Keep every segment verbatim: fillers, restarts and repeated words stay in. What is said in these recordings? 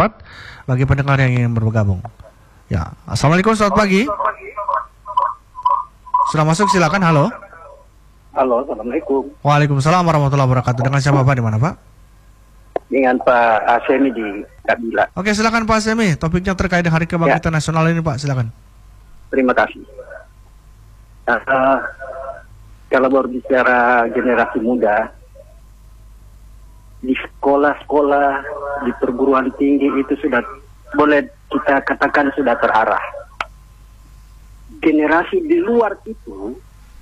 empat bagi pendengar yang ingin bergabung. Ya, assalamualaikum, selamat pagi. Sudah masuk, silakan. Halo. Halo, assalamualaikum. Waalaikumsalam warahmatullahi wabarakatuh. Dengan siapa Pak? Di mana Pak? Dengan Pak Asemi di Kabila. Oke, silakan Pak Asemi. Topiknya terkait dengan Hari Kebangkitan ya. Nasional ini Pak, silakan. Terima kasih. Uh, kalau berbicara generasi muda, di sekolah-sekolah, di perguruan tinggi itu sudah boleh kita katakan sudah terarah. Generasi di luar itu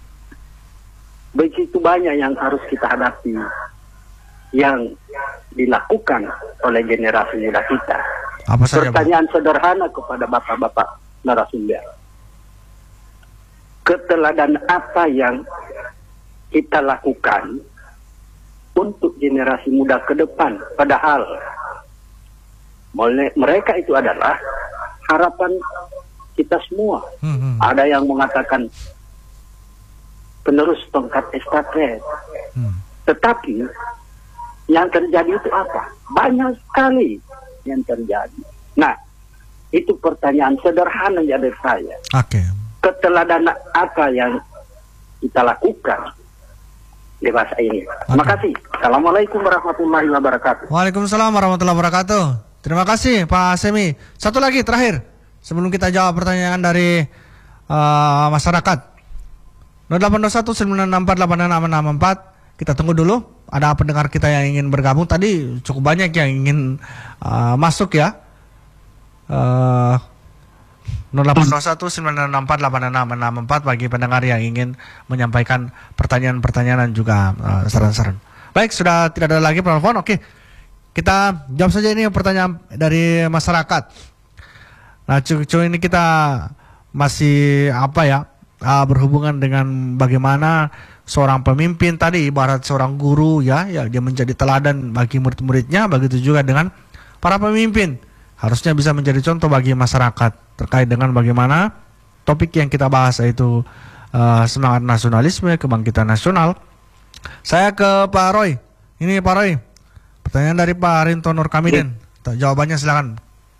begitu banyak yang harus kita hadapi, yang dilakukan oleh generasi muda kita. Apa saja, Pertanyaan Pak? Sederhana kepada bapak-bapak narasumber. Keteladanan apa yang kita lakukan untuk generasi muda ke depan? Padahal mereka itu adalah harapan kita semua. Hmm. Ada yang mengatakan penerus tongkat estafet. Hmm. Tetapi yang terjadi itu apa? Banyak sekali yang terjadi. Nah, itu pertanyaan sederhana dari saya. Oke. Okay. Keteladanan apa yang kita lakukan di masa ini? Okay. Terima kasih. Assalamualaikum warahmatullahi wabarakatuh. Waalaikumsalam warahmatullahi wabarakatuh. Terima kasih Pak Asemi. Satu lagi terakhir, sebelum kita jawab pertanyaan dari uh, masyarakat. nol delapan dua satu sembilan enam empat delapan enam enam empat. Kita tunggu dulu. Ada pendengar kita yang ingin bergabung. Tadi cukup banyak yang ingin uh, masuk ya. Uh, nol delapan dua satu sembilan enam empat delapan enam enam empat bagi pendengar yang ingin menyampaikan pertanyaan-pertanyaan dan juga uh, saran-saran. Baik, sudah tidak ada lagi penelpon. Oke, kita jawab saja ini pertanyaan dari masyarakat. Nah, cucu ini kita masih apa ya, uh, berhubungan dengan bagaimana seorang pemimpin tadi ibarat seorang guru ya, ya dia menjadi teladan bagi murid-muridnya, begitu juga dengan para pemimpin harusnya bisa menjadi contoh bagi masyarakat terkait dengan bagaimana topik yang kita bahas yaitu uh, semangat nasionalisme, kebangkitan nasional. Saya ke Pak Roy. Ini Pak Roy, pertanyaan dari Pak Rinto Nurkamidin. Ya. Jawabannya silakan.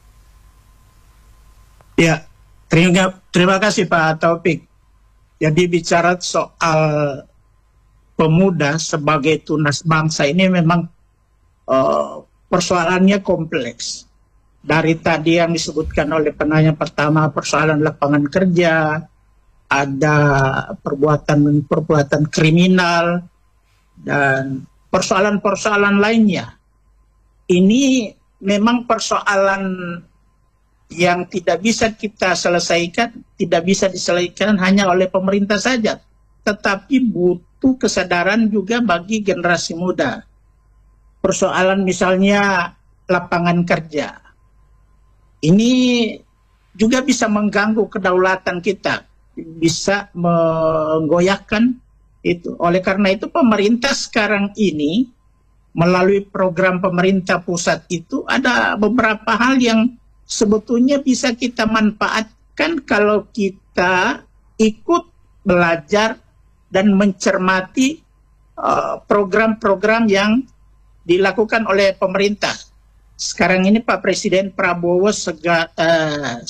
Ya, terima, terima kasih Pak Taufik. Jadi bicara soal pemuda sebagai tunas bangsa ini memang uh, persoalannya kompleks. Dari tadi yang disebutkan oleh penanya pertama, persoalan lapangan kerja, ada perbuatan-perbuatan kriminal, dan persoalan-persoalan lainnya. Ini memang persoalan yang tidak bisa kita selesaikan, tidak bisa diselesaikan hanya oleh pemerintah saja, tetapi butuh kesadaran juga bagi generasi muda. Persoalan misalnya lapangan kerja, ini juga bisa mengganggu kedaulatan kita, bisa menggoyahkan itu. Oleh karena itu pemerintah sekarang ini melalui program pemerintah pusat itu ada beberapa hal yang sebetulnya bisa kita manfaatkan kalau kita ikut belajar dan mencermati program-program uh, yang dilakukan oleh pemerintah. Sekarang ini Pak Presiden Prabowo sega, uh,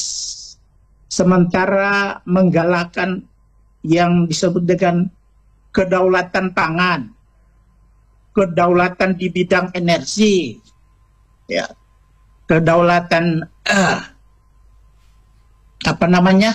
sementara menggalakkan yang disebut dengan kedaulatan pangan, kedaulatan di bidang energi, ya, kedaulatan uh, apa namanya,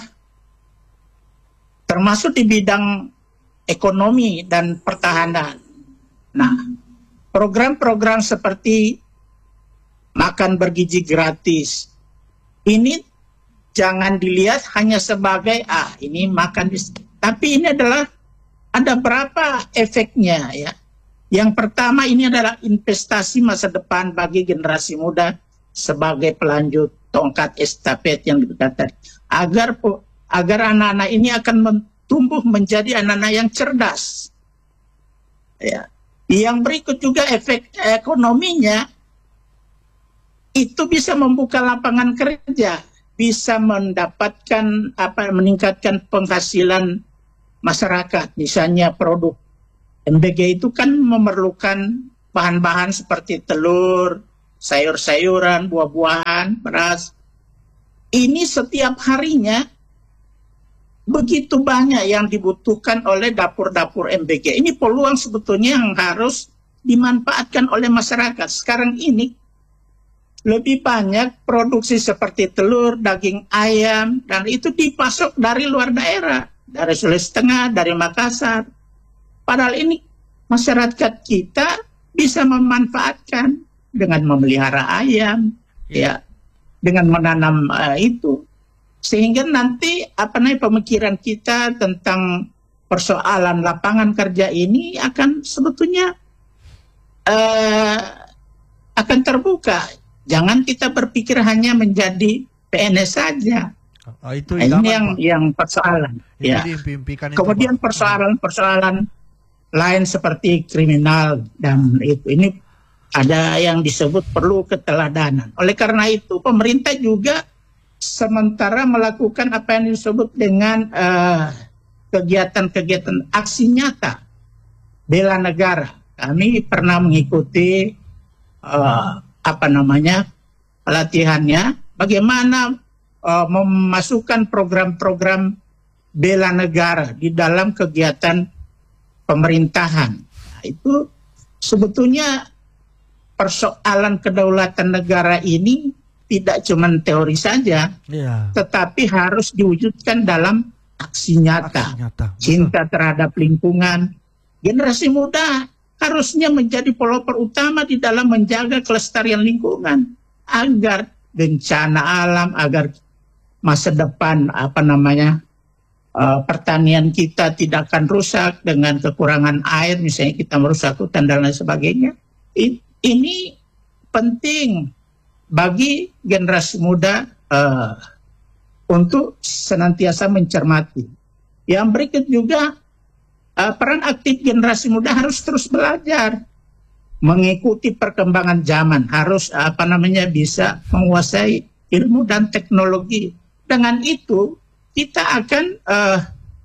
termasuk di bidang ekonomi dan pertahanan. Nah, program-program seperti makan bergizi gratis ini jangan dilihat hanya sebagai ah ini makan, tapi ini adalah ada berapa efeknya ya. Yang pertama, ini adalah investasi masa depan bagi generasi muda sebagai pelanjut tongkat estafet yang dikatakan, agar agar anak-anak ini akan tumbuh menjadi anak-anak yang cerdas. Ya. Yang berikut juga efek ekonominya itu bisa membuka lapangan kerja, bisa mendapatkan apa, meningkatkan penghasilan masyarakat. Misalnya produk M B G itu kan memerlukan bahan-bahan seperti telur, sayur-sayuran, buah-buahan. bahan beras. Ini setiap harinya begitu banyak yang dibutuhkan oleh dapur-dapur M B G. Ini peluang sebetulnya yang harus dimanfaatkan oleh masyarakat. Sekarang ini lebih banyak produksi seperti telur, daging ayam, dan itu dipasok dari luar daerah, dari Sulawesi Tengah, dari Makassar. Padahal ini masyarakat kita bisa memanfaatkan dengan memelihara ayam, ya, dengan menanam uh, itu. Sehingga nanti apa namanya pemikiran kita tentang persoalan lapangan kerja ini akan sebetulnya uh, akan terbuka. Jangan kita berpikir hanya menjadi P N S saja. Oh, itu nah, ini yang yang persoalan. Itu ya. Kemudian persoalan-persoalan lain seperti kriminal dan itu ini ada yang disebut perlu keteladanan. Oleh karena itu pemerintah juga sementara melakukan apa yang disebut dengan kegiatan-kegiatan uh, aksi nyata bela negara. Kami pernah mengikuti uh, apa namanya pelatihannya, bagaimana uh, memasukkan program-program bela negara di dalam kegiatan pemerintahan. Nah, itu sebetulnya persoalan kedaulatan negara ini tidak cuma teori saja, yeah. tetapi harus diwujudkan dalam aksi nyata. Aksi nyata. Cinta terhadap lingkungan. Generasi muda harusnya menjadi pelopor utama di dalam menjaga kelestarian lingkungan agar bencana alam, agar masa depan apa namanya uh, pertanian kita tidak akan rusak dengan kekurangan air, misalnya kita merusak hutan dan lain sebagainya. I, ini penting bagi generasi muda uh, untuk senantiasa mencermati. Yang berikut juga uh, peran aktif generasi muda harus terus belajar, mengikuti perkembangan zaman, harus uh, apa namanya bisa menguasai ilmu dan teknologi. Dengan itu kita akan uh,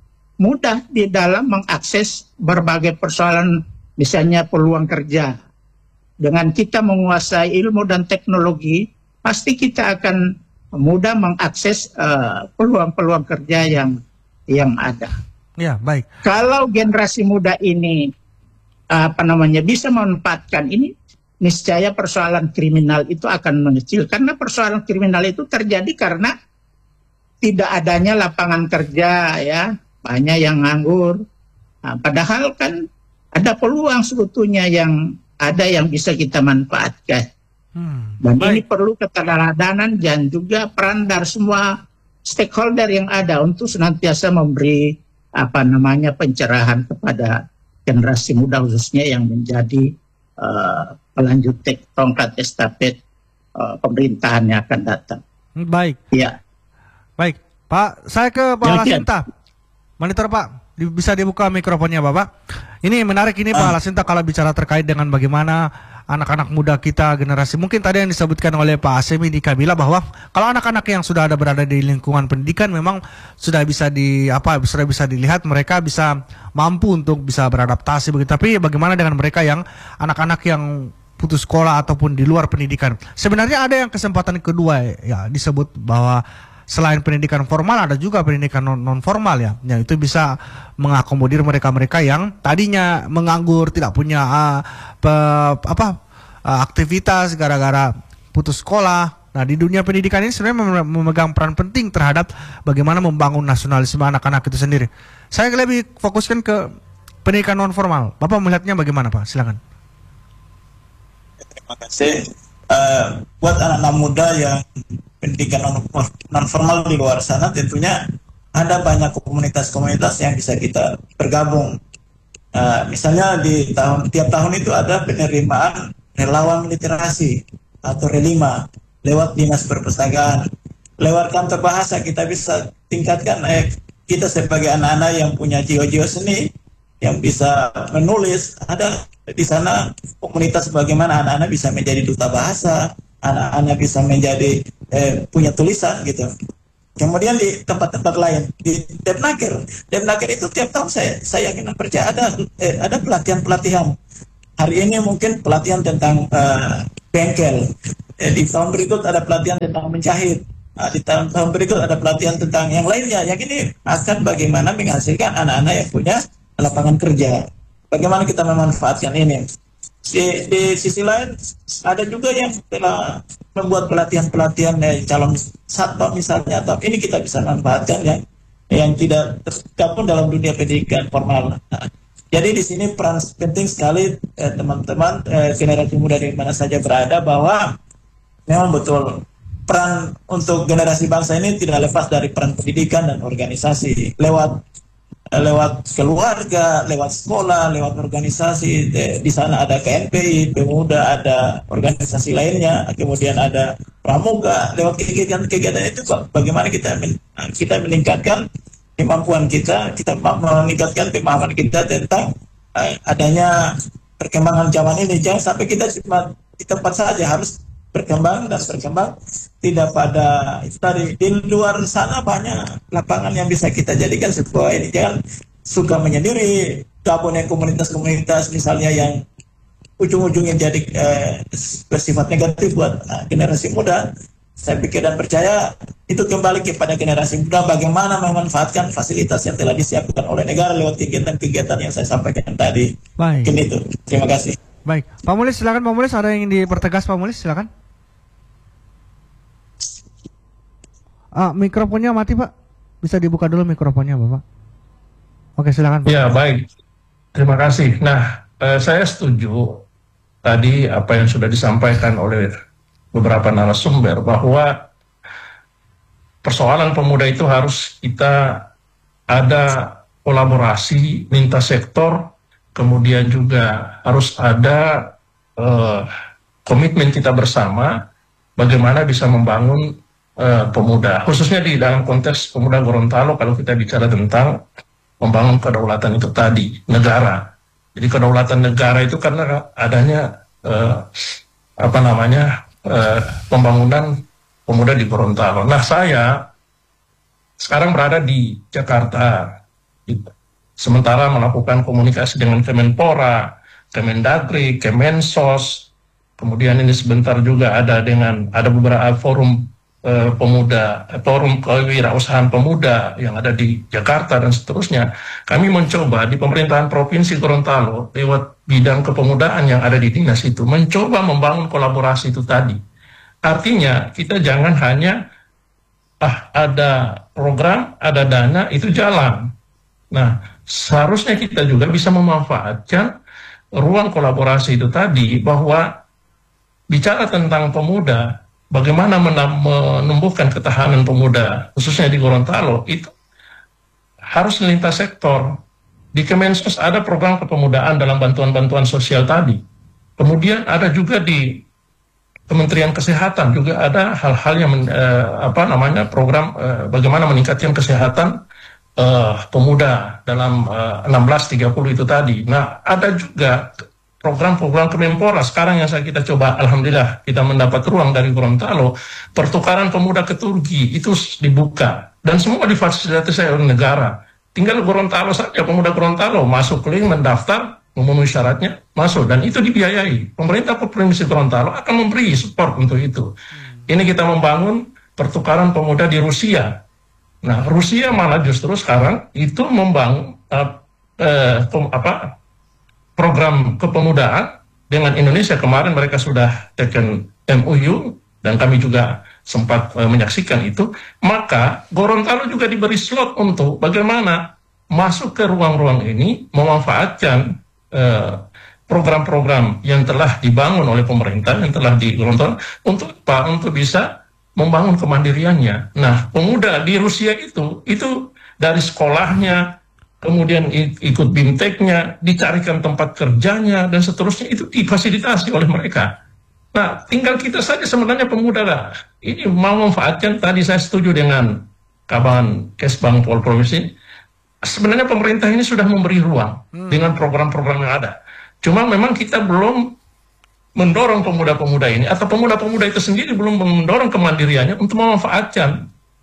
mudah di dalam mengakses berbagai persoalan, misalnya peluang kerja. Dengan kita menguasai ilmu dan teknologi, pasti kita akan mudah mengakses peluang-peluang uh, kerja yang yang ada. Ya, baik. Kalau generasi muda ini uh, apa namanya bisa memanfaatkan ini, niscaya persoalan kriminal itu akan mengecil. Karena persoalan kriminal itu terjadi karena tidak adanya lapangan kerja, ya, banyak yang nganggur. Nah, padahal kan ada peluang sebetulnya yang ada yang bisa kita manfaatkan. Hmm, dan baik. Ini perlu keteladanan dan juga peran dari semua stakeholder yang ada untuk senantiasa memberi apa namanya pencerahan kepada generasi muda khususnya yang menjadi uh, pelanjut tongkat estafet uh, pemerintahan yang akan datang. Baik. Ya. Baik, Pak, saya ke Pak Lasinta. Monitor Pak. Bisa dibuka mikrofonnya Bapak. Ini menarik ini Pak Lasinta kalau bicara terkait dengan bagaimana anak-anak muda kita generasi. Mungkin tadi yang disebutkan oleh Pak Asemi di Kabila bahwa kalau anak-anak yang sudah ada berada di lingkungan pendidikan memang sudah bisa di apa sudah bisa dilihat mereka bisa mampu untuk bisa beradaptasi begitu. Tapi bagaimana dengan mereka yang anak-anak yang putus sekolah ataupun di luar pendidikan? Sebenarnya ada yang kesempatan kedua ya disebut bahwa selain pendidikan formal ada juga pendidikan non, non formal ya, yang itu bisa mengakomodir mereka-mereka yang tadinya menganggur, tidak punya uh, pe, apa uh, aktivitas gara-gara putus sekolah. Nah di dunia pendidikan ini sebenarnya memegang peran penting terhadap bagaimana membangun nasionalisme anak-anak itu sendiri. Saya lebih fokuskan ke pendidikan non formal. Bapak melihatnya bagaimana Pak? Silakan. Terima kasih. Uh, buat anak-anak muda yang pendidikan non formal di luar sana, tentunya ada banyak komunitas-komunitas yang bisa kita bergabung. Uh, misalnya di tahun tiap tahun itu ada penerimaan relawan literasi atau relima lewat dinas perpustakaan, lewat kantor bahasa kita bisa tingkatkan eh, kita sebagai anak-anak yang punya jiwa-jiwa seni yang bisa menulis. Ada di sana komunitas bagaimana anak-anak bisa menjadi duta bahasa, anak-anak bisa menjadi eh, punya tulisan gitu. Kemudian di tempat-tempat lain di Depnaker, Depnaker itu tiap tahun saya saya yakin percaya ada eh, ada pelatihan-pelatihan. Hari ini mungkin pelatihan tentang uh, bengkel, eh, di tahun berikut ada pelatihan tentang menjahit, nah, di tahun, tahun berikut ada pelatihan tentang yang lainnya. Yang ini akan bagaimana menghasilkan anak-anak yang punya lapangan kerja. Bagaimana kita memanfaatkan ini. Di, di sisi lain ada juga yang telah membuat pelatihan-pelatihan eh, calon satpam misalnya, atau ini kita bisa manfaatkan ya, yang tidak tergabung dalam dunia pendidikan formal. Nah, jadi di sini peran penting sekali eh, teman-teman eh, generasi muda di mana saja berada, bahwa memang betul peran untuk generasi bangsa ini tidak lepas dari peran pendidikan dan organisasi lewat eh, lewat keluarga, lewat sekolah, lewat organisasi. De, di sana ada K N P I, Pemuda, ada organisasi lainnya, kemudian ada Pramuka. Lewat kegiatan-kegiatan itu bagaimana kita men, kita meningkatkan kemampuan kita, kita meningkatkan pemahaman kita tentang uh, adanya perkembangan zaman ini. Jangan sampai kita cuma di tempat saja, harus berkembang dan berkembang. Tidak pada itu tadi, di luar sana banyak lapangan yang bisa kita jadikan sebuah ini. Jangan suka menyendiri, gabung dengan komunitas-komunitas misalnya yang ujung-ujungnya jadi uh, bersifat negatif buat uh, generasi muda. Saya pikir dan percaya itu kembali kepada generasi muda, bagaimana memanfaatkan fasilitas yang telah disiapkan oleh negara lewat kegiatan-kegiatan yang saya sampaikan tadi. Baik. Mungkin itu. Terima kasih. Baik, Pak Mulis silakan. Pak Mulis, ada yang ingin dipertegas Pak Mulis, silakan. Ah, mikrofonnya mati Pak. Bisa dibuka dulu mikrofonnya Bapak. Oke, silakan Pak. Ya, baik. Terima kasih. Nah, eh, saya setuju tadi apa yang sudah disampaikan oleh beberapa narasumber, bahwa persoalan pemuda itu harus kita ada kolaborasi lintas sektor, kemudian juga harus ada uh, komitmen kita bersama bagaimana bisa membangun uh, pemuda, khususnya di dalam konteks pemuda Gorontalo. Kalau kita bicara tentang membangun kedaulatan itu tadi, negara. Jadi kedaulatan negara itu karena adanya uh, apa namanya Uh, pembangunan pemuda di Gorontalo. Nah, saya sekarang berada di Jakarta, sementara melakukan komunikasi dengan Kemenpora, Kemendagri, Kemensos, kemudian ini sebentar juga ada dengan ada beberapa forum uh, pemuda, forum kewirausahaan pemuda yang ada di Jakarta dan seterusnya. Kami mencoba di pemerintahan Provinsi Gorontalo lewat bidang kepemudaan yang ada di dinas itu mencoba membangun kolaborasi itu tadi. Artinya kita jangan hanya ah ada program, ada dana, itu jalan. Nah, seharusnya kita juga bisa memanfaatkan ruang kolaborasi itu tadi, bahwa bicara tentang pemuda, bagaimana menumbuhkan ketahanan pemuda, khususnya di Gorontalo, itu harus lintas sektor. Di Kemensos ada program kepemudaan dalam bantuan-bantuan sosial tadi. Kemudian ada juga di Kementerian Kesehatan juga ada hal-hal yang men, eh, apa namanya program eh, bagaimana meningkatkan kesehatan eh, pemuda dalam eh, enam belas tiga puluh itu tadi. Nah, ada juga program-program Kemenpora sekarang yang saya kita coba, alhamdulillah kita mendapat ruang dari Gorontalo, pertukaran pemuda ke Turki itu dibuka dan semua difasilitasi oleh negara. Tinggal Gorontalo saja, pemuda Gorontalo masuk link, mendaftar, memenuhi syaratnya, masuk, dan itu dibiayai. Pemerintah Provinsi Gorontalo akan memberi support untuk itu. Ini kita membangun pertukaran pemuda di Rusia. Nah, Rusia malah justru sekarang itu membangun uh, uh, pem, apa, program kepemudaan dengan Indonesia. Kemarin mereka sudah taken M O U, dan kami juga sempat uh, menyaksikan itu. Maka Gorontalo juga diberi slot untuk bagaimana masuk ke ruang-ruang ini, memanfaatkan program-program yang telah dibangun oleh pemerintah, yang telah di Gorontalo, untuk apa? Untuk bisa membangun kemandiriannya. Nah, pemuda di Rusia itu, itu dari sekolahnya, kemudian ikut bimteknya, dicarikan tempat kerjanya, dan seterusnya, itu difasilitasi oleh mereka. Nah, tinggal kita saja sebenarnya pemuda lah. Ini mau memanfaatkan, tadi saya setuju dengan Kaban Kesbang Pol Provinsi. Sebenarnya pemerintah ini sudah memberi ruang hmm. dengan program-program yang ada. Cuma memang kita belum mendorong pemuda-pemuda ini, atau pemuda-pemuda itu sendiri belum mendorong kemandiriannya untuk memanfaatkan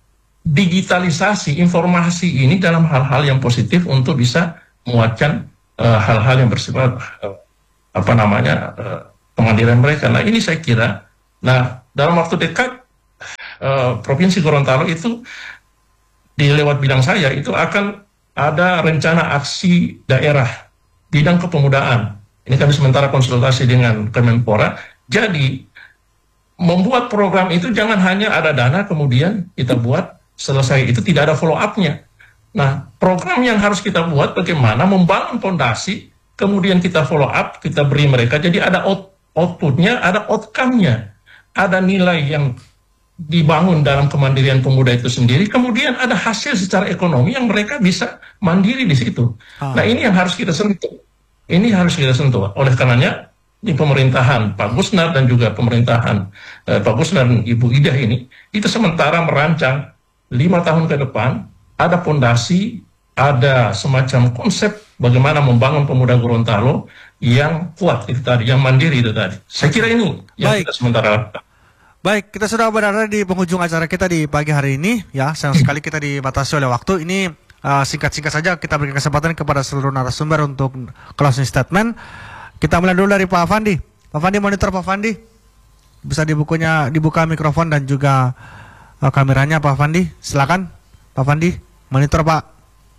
digitalisasi informasi ini dalam hal-hal yang positif untuk bisa menguatkan uh, hal-hal yang bersifat uh, apa namanya uh, kemandirian mereka. Nah, ini saya kira, nah dalam waktu dekat uh, Provinsi Gorontalo itu di lewat bidang saya itu akan ada rencana aksi daerah bidang kepemudaan. Ini kami sementara konsultasi dengan Kemenpora. Jadi membuat program itu jangan hanya ada dana kemudian kita buat selesai, itu tidak ada follow up-nya. Nah, program yang harus kita buat bagaimana membangun fondasi, kemudian kita follow up, kita beri mereka, jadi ada out, output-nya, ada outcome-nya, ada nilai yang dibangun dalam kemandirian pemuda itu sendiri, kemudian ada hasil secara ekonomi yang mereka bisa mandiri di situ. Ah. Nah, ini yang harus kita sentuh. Ini harus kita sentuh. Oleh karenanya, di pemerintahan Pak Gusnar dan juga pemerintahan eh, Pak Gusnar dan Ibu Ida ini, itu sementara merancang lima tahun ke depan, ada fondasi, ada semacam konsep bagaimana membangun pemuda Gorontalo yang kuat itu tadi, yang mandiri itu tadi. Saya kira ini yang Baik. kita sementara lakukan. Baik, kita sudah berada di penghujung acara kita di pagi hari ini, ya. Sayang sekali kita dibatasi oleh waktu. Ini uh, singkat-singkat saja kita berikan kesempatan kepada seluruh narasumber untuk closing statement. Kita mulai dulu dari Pak Fandi. Pak Fandi, monitor Pak Fandi. Bisa dibukunya dibuka mikrofon dan juga uh, kameranya Pak Fandi. Silakan Pak Fandi. Monitor Pak.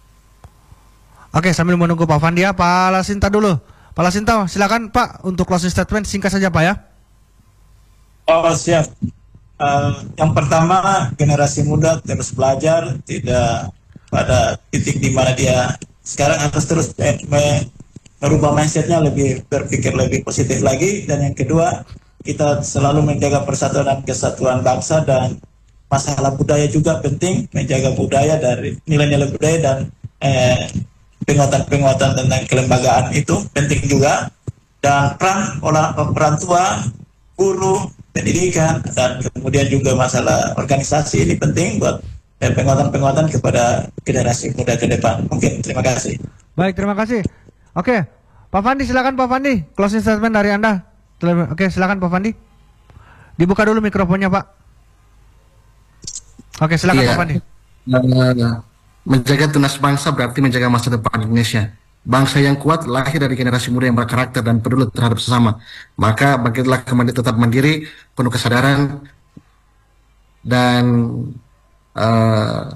Oke, sambil menunggu Pak Fandi ya, Pak Lasinta dulu. Pak Lasinta, silakan Pak untuk closing statement singkat saja Pak ya. Oh siap. Uh, yang pertama, generasi muda terus belajar, tidak pada titik di mana dia sekarang harus terus eh, merubah mindsetnya, lebih berpikir lebih positif lagi. Dan yang kedua, kita selalu menjaga persatuan dan kesatuan bangsa, dan masalah budaya juga penting, menjaga budaya dari nilai-nilai budaya dan eh, penguatan-penguatan tentang kelembagaan itu penting juga. Dan peran orang tua, guru, pendidikan, dan kemudian juga masalah organisasi ini penting buat eh, penguatan-penguatan kepada generasi muda ke depan. Mungkin terima kasih. Baik, terima kasih. Oke, Pak Fandi silakan Pak Fandi, closing statement dari Anda. Oke, silakan Pak Fandi. Dibuka dulu mikrofonnya Pak. Oke, silakan iya. Pak Fandi. Uh, menjaga tunas bangsa berarti menjaga masa depan Indonesia. Bangsa yang kuat lahir dari generasi muda yang berkarakter dan peduli terhadap sesama. Maka bangkitlah kembali tetap mandiri, penuh kesadaran, dan uh,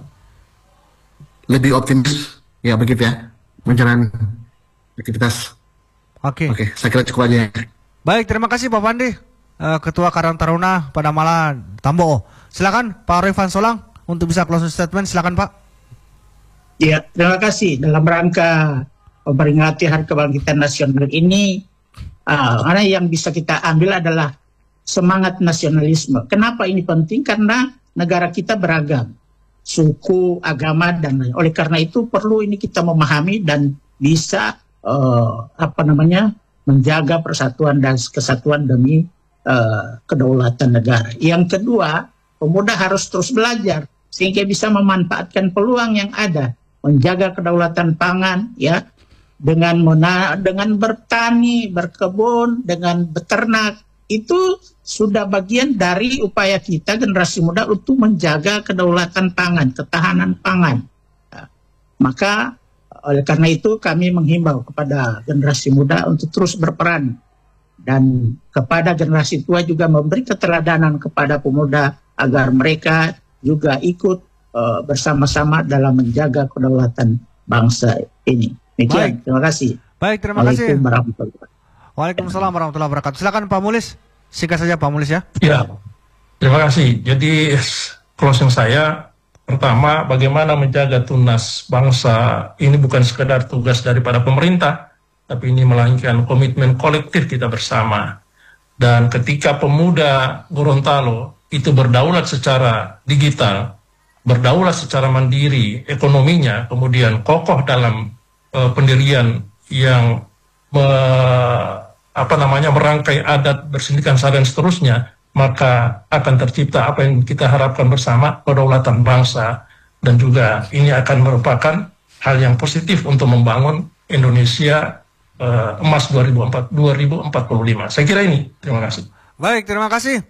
lebih optimis, ya begitu ya, menjalani aktivitas. Oke. Oke, saya kira cukup aja. Baik, terima kasih Pak Fandi, uh, Ketua Karang Taruna Padamala Tambo. Silakan Pak Rifan Solang untuk bisa closing statement. Silakan Pak. Ya, terima kasih. Dalam rangka memperingati Hari Kebangkitan Nasional ini, uh, karena yang bisa kita ambil adalah semangat nasionalisme. Kenapa ini penting? Karena negara kita beragam, suku, agama, dan lain. Oleh karena itu perlu ini kita memahami dan bisa uh, apa namanya menjaga persatuan dan kesatuan demi uh, kedaulatan negara. Yang kedua, pemuda harus terus belajar sehingga bisa memanfaatkan peluang yang ada, menjaga kedaulatan pangan, ya, dengan mena dengan bertani, berkebun, dengan beternak. Itu sudah bagian dari upaya kita generasi muda untuk menjaga kedaulatan pangan, ketahanan pangan. Ya. Maka oleh karena itu kami menghimbau kepada generasi muda untuk terus berperan, dan kepada generasi tua juga memberi keteladanan kepada pemuda agar mereka juga ikut uh, bersama-sama dalam menjaga kedaulatan bangsa ini. Demikian, terima kasih. Baik, terima kasih. Warahmatullahi. Waalaikumsalam warahmatullahi wabarakatuh. Silakan Pak Mulis, singkat saja Pak Mulis ya. Ya, terima kasih. Jadi closing saya, pertama, bagaimana menjaga tunas bangsa ini bukan sekedar tugas daripada pemerintah, tapi ini melainkan komitmen kolektif kita bersama. Dan ketika pemuda Gorontalo itu berdaulat secara digital, berdaulat secara mandiri ekonominya, kemudian kokoh dalam uh, pendirian yang me, apa namanya merangkai adat, bersindikan sara dan seterusnya, maka akan tercipta apa yang kita harapkan bersama, kedaulatan bangsa, dan juga ini akan merupakan hal yang positif untuk membangun Indonesia uh, emas dua ribu empat puluh lima. Saya kira ini. Terima kasih. Baik, terima kasih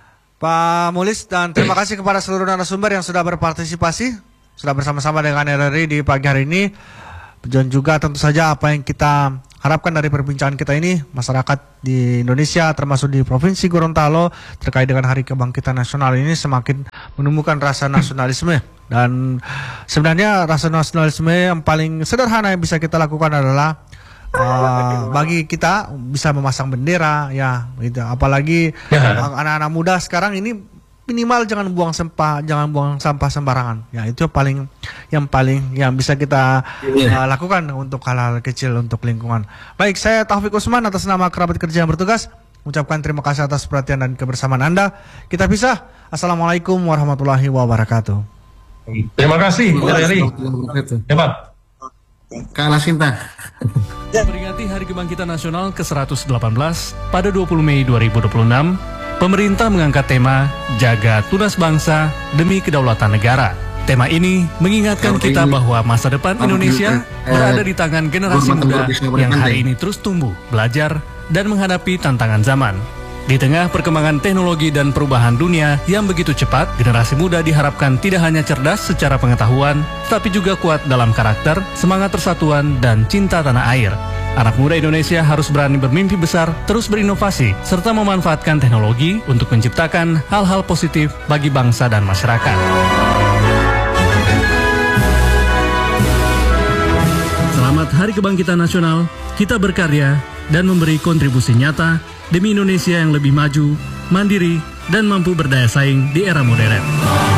Pak Mulis, dan terima kasih kepada seluruh narasumber yang sudah berpartisipasi, sudah bersama-sama dengan R R I di pagi hari ini. Dan juga tentu saja apa yang kita harapkan dari perbincangan kita ini masyarakat di Indonesia termasuk di Provinsi Gorontalo terkait dengan Hari Kebangkitan Nasional ini semakin menemukan rasa nasionalisme. Dan sebenarnya rasa nasionalisme yang paling sederhana yang bisa kita lakukan adalah uh, bagi kita bisa memasang bendera ya gitu. Apalagi Ya. anak-anak muda sekarang ini minimal jangan buang sampah, jangan buang sampah sembarangan. Ya itu yang paling yang paling yang bisa kita uh, lakukan untuk hal-hal kecil untuk lingkungan. Baik, saya Taufik Usman atas nama kerabat kerja yang bertugas mengucapkan terima kasih atas perhatian dan kebersamaan Anda. Kita pisah. Assalamualaikum warahmatullahi wabarakatuh. Terima kasih, Pak Heri. Hebat. Kalah Sinta. Memperingati Hari Kebangkitan Nasional ke seratus delapan belas pada dua puluh Mei dua ribu dua puluh enam, pemerintah mengangkat tema Jaga Tunas Bangsa Demi Kedaulatan Negara. Tema ini mengingatkan kita bahwa masa depan Indonesia berada di tangan generasi muda yang hari ini terus tumbuh, belajar, dan menghadapi tantangan zaman. Di tengah perkembangan teknologi dan perubahan dunia yang begitu cepat, generasi muda diharapkan tidak hanya cerdas secara pengetahuan, tetapi juga kuat dalam karakter, semangat persatuan, dan cinta tanah air. Anak muda Indonesia harus berani bermimpi besar, terus berinovasi, serta memanfaatkan teknologi untuk menciptakan hal-hal positif bagi bangsa dan masyarakat. Selamat Hari Kebangkitan Nasional, kita berkarya dan memberi kontribusi nyata demi Indonesia yang lebih maju, mandiri, dan mampu berdaya saing di era modern.